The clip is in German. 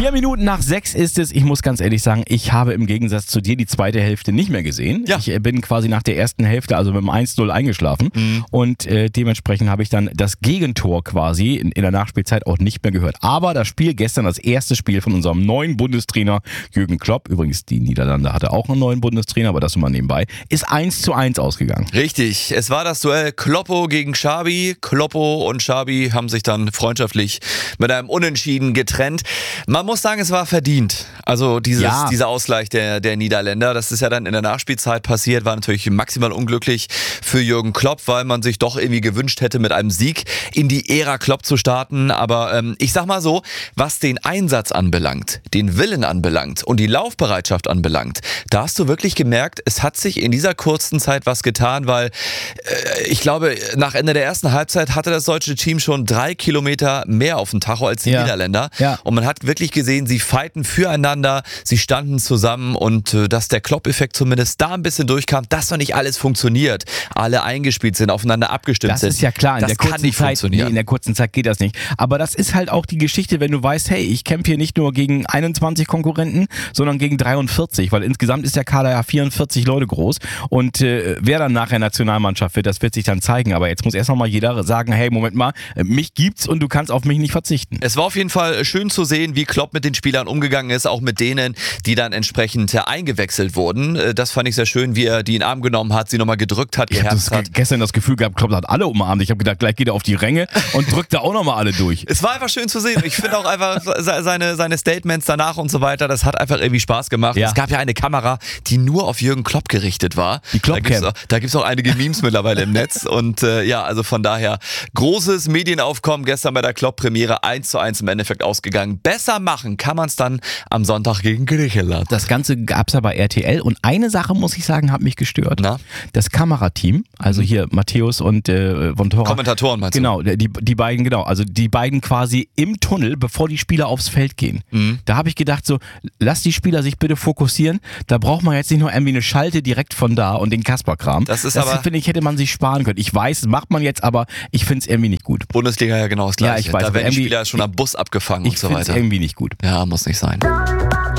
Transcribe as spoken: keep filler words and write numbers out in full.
Vier Minuten nach sechs ist es. Ich muss ganz ehrlich sagen, ich habe im Gegensatz zu dir die zweite Hälfte nicht mehr gesehen. Ja. Ich bin quasi nach der ersten Hälfte, also mit dem eins null eingeschlafen. Mhm. Und äh, dementsprechend habe ich dann das Gegentor quasi in, in der Nachspielzeit auch nicht mehr gehört. Aber das Spiel gestern, das erste Spiel von unserem neuen Bundestrainer Jürgen Klopp, übrigens die Niederlande hatte auch einen neuen Bundestrainer, aber das nur mal nebenbei, ist eins zu eins ausgegangen. Richtig, es war das Duell Kloppo gegen Xabi. Kloppo und Xabi haben sich dann freundschaftlich mit einem Unentschieden getrennt. Man muss sagen, es war verdient. Also dieses, Ja. dieser Ausgleich der, der Niederländer, das ist ja dann in der Nachspielzeit passiert, war natürlich maximal unglücklich für Jürgen Klopp, weil man sich doch irgendwie gewünscht hätte, mit einem Sieg in die Ära Klopp zu starten. Aber ähm, ich sag mal so, was den Einsatz anbelangt, den Willen anbelangt und die Laufbereitschaft anbelangt, da hast du wirklich gemerkt, es hat sich in dieser kurzen Zeit was getan, weil äh, ich glaube, nach Ende der ersten Halbzeit hatte das deutsche Team schon drei Kilometer mehr auf dem Tacho als die Ja. Niederländer. Ja. Und man hat wirklich gesehen, sie fighten füreinander, sie standen zusammen und äh, dass der Klopp-Effekt zumindest da ein bisschen durchkam, dass noch nicht alles funktioniert, alle eingespielt sind, aufeinander abgestimmt Das sind. ist ja klar, in das der kann kurzen nicht Zeit, funktionieren. nee, in der kurzen Zeit geht das nicht. Aber das ist halt auch die Geschichte, wenn du weißt, hey, ich kämpfe hier nicht nur gegen einundzwanzig Konkurrenten, sondern gegen dreiundvierzig, weil insgesamt ist der Kader ja vierundvierzig Leute groß und äh, wer dann nachher Nationalmannschaft wird, das wird sich dann zeigen. Aber jetzt muss erst noch mal jeder sagen, hey, Moment mal, mich gibt's und du kannst auf mich nicht verzichten. Es war auf jeden Fall schön zu sehen, wie Klopp mit den Spielern umgegangen ist, auch mit denen, die dann entsprechend äh, eingewechselt wurden. Äh, Das fand ich sehr schön, wie er die in den Arm genommen hat, sie nochmal gedrückt hat, Ich habe geherzt hat. gestern das Gefühl gehabt, Klopp hat alle umarmt. Ich habe gedacht, gleich geht er auf die Ränge und drückt da auch nochmal alle durch. Es war einfach schön zu sehen. Ich finde auch einfach se- seine, seine Statements danach und so weiter, das hat einfach irgendwie Spaß gemacht. Ja. Es gab ja eine Kamera, die nur auf Jürgen Klopp gerichtet war. Die Da gibt's Klopp-Cam. auch, da gibt's auch einige Memes mittlerweile im Netz. Und äh, ja, also von daher großes Medienaufkommen gestern bei der Klopp-Premiere, eins zu eins im Endeffekt ausgegangen. Besser machen kann man es dann am Sonntag gegen Griechenland. Das Ganze gab's ja bei R T L und eine Sache, muss ich sagen, hat mich gestört. Na? Das Kamerateam, also hier Matthäus und äh, Von Tora. Kommentatoren meinst du? Genau, die, die beiden, genau. Also die beiden quasi im Tunnel, bevor die Spieler aufs Feld gehen. Mhm. Da habe ich gedacht so, lass die Spieler sich bitte fokussieren. Da braucht man jetzt nicht nur irgendwie eine Schalte direkt von da und den Kasper-Kram. Das ist aber- finde ich, hätte man sich sparen können. Ich weiß, das macht man jetzt, aber ich finde es irgendwie nicht gut. Bundesliga ja genau das Ja, gleiche. ich weiß, da aber werden die irgendwie- Spieler schon am Bus abgefangen Ich und so finde es weiter. irgendwie nicht gut. Ja, muss nicht sein.